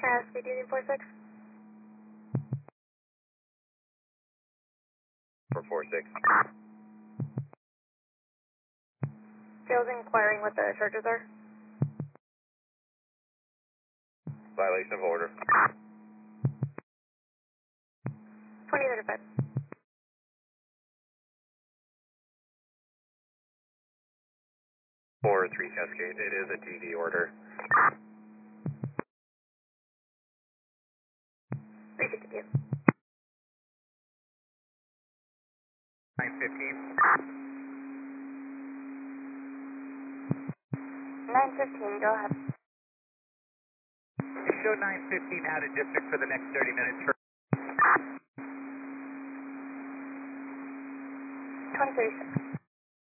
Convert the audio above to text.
Speed Union 46. 446. Sales inquiring what the charges are. Violation of order. 2035. Four 3 Cascade. It is a TD order. 352. 915. 915, go ahead. Show 915 out of district for the next 30 minutes. 2036.